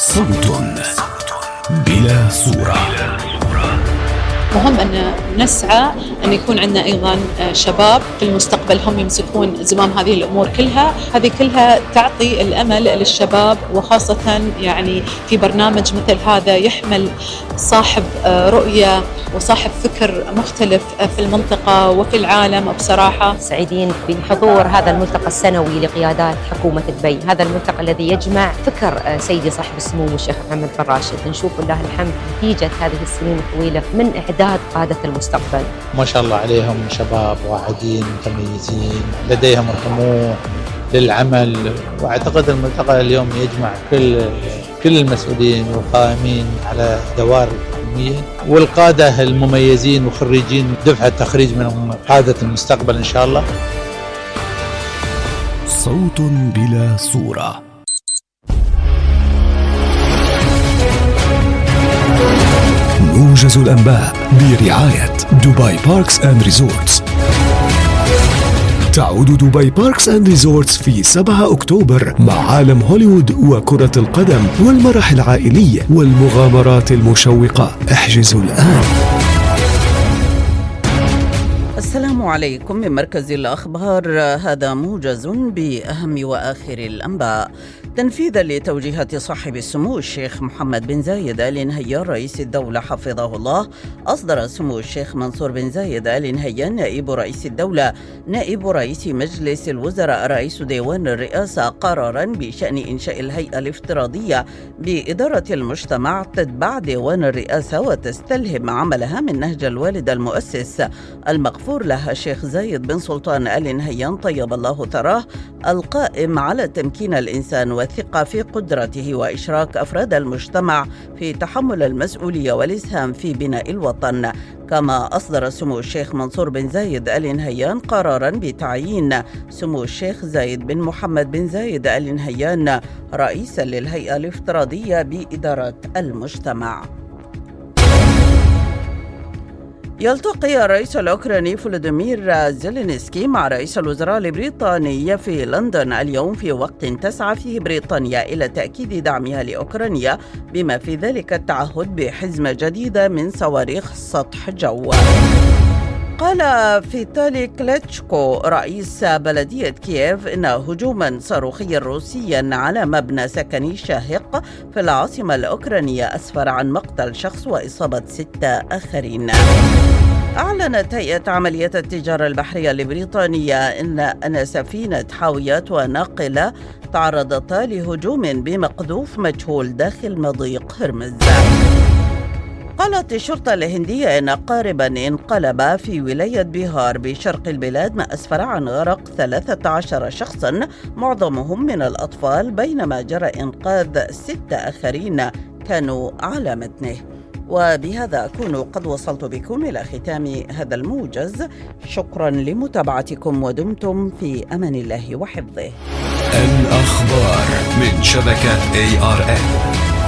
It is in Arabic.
صوت بلا صورة. مهم أن نسعى أن يكون عندنا أيضا شباب في المستقبل هم يمسكون زمام هذه الأمور كلها. هذه كلها تعطي الأمل للشباب، وخاصة يعني في برنامج مثل هذا يحمل صاحب رؤية وصاحب فكر مختلف في المنطقة وفي العالم. بصراحة سعيدين بحضور هذا الملتقى السنوي لقيادات حكومة دبي، هذا الملتقى الذي يجمع فكر سيدي صاحب السمو الشيخ محمد بن راشد. نشوف بالله الحمد نتيجة هذه السنين الطويلة من إعداد قادة المستقبل. ما شاء الله عليهم شباب واعدين متميزين لديهم الطموح للعمل، واعتقد الملتقى اليوم يجمع كل المسؤولين والقائمين على دوائر الحكومية والقادة المميزين وخريجين دفعة تخريج من قادة المستقبل إن شاء الله. صوت بلا صورة. موجز الأنباء برعاية دبي باركس أند ريزورتس. تعود دبي باركس أند ريزورتس في 7 أكتوبر مع عالم هوليوود وكرة القدم والمرح العائلي والمغامرات المشوقة. احجزوا الآن. السلام عليكم من مركز الأخبار، هذا موجز بأهم وآخر الأنباء. تنفيذا لتوجيهات صاحب السمو الشيخ محمد بن زايد آل نهيان رئيس الدولة حفظه الله، أصدر سمو الشيخ منصور بن زايد آل نهيان نائب رئيس الدولة نائب رئيس مجلس الوزراء رئيس ديوان الرئاسة قرارا بشأن إنشاء الهيئة الافتراضية بإدارة المجتمع تتبع ديوان الرئاسة وتستلهم عملها من نهج الوالد المؤسس المغفور له الشيخ زايد بن سلطان آل نهيان طيب الله ثراه، القائم على تمكين الإنسان والثقة في قدرته وإشراك أفراد المجتمع في تحمل المسؤولية والإسهام في بناء الوطن. كما أصدر سمو الشيخ منصور بن زايد آل نهيان قرارا بتعيين سمو الشيخ زايد بن محمد بن زايد آل نهيان رئيسا للهيئة الافتراضية بإدارة المجتمع. يلتقي الرئيس الأوكراني فولوديمير زيلينسكي مع رئيس الوزراء البريطاني في لندن اليوم في وقت تسعى فيه بريطانيا إلى تأكيد دعمها لأوكرانيا، بما في ذلك التعهد بحزمة جديدة من صواريخ سطح جو. قال فيتالي كليتشكو رئيس بلدية كييف إن هجوما صاروخيا روسيا على مبنى سكني شاهق في العاصمة الأوكرانية أسفر عن مقتل شخص وإصابة 6 آخرين. أعلنت هيئة عمليات التجارة البحرية البريطانية أن سفينة حاويات وناقلة تعرضتا لهجوم بمقذوف مجهول داخل مضيق هرمز. قالت الشرطة الهندية إن قاربا انقلب في ولاية بيهار بشرق البلاد، ما أسفر عن غرق 13 شخصا معظمهم من الأطفال، بينما جرى إنقاذ 6 آخرين كانوا على متنه. وبهذا أكون قد وصلت بكم إلى ختام هذا الموجز. شكرا لمتابعتكم ودمتم في أمان الله وحفظه. الأخبار من شبكة ARN.